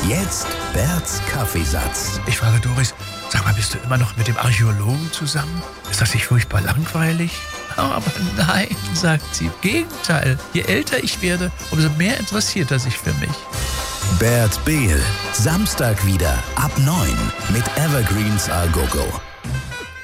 Jetzt Berts Kaffeesatz. Ich frage Doris, sag mal, bist du immer noch mit dem Archäologen zusammen? Ist das nicht furchtbar langweilig? Aber nein, sagt sie, im Gegenteil. Je älter ich werde, umso mehr interessiert er sich für mich. Bert Behl, Samstag wieder ab 9 mit Evergreens A Go Go.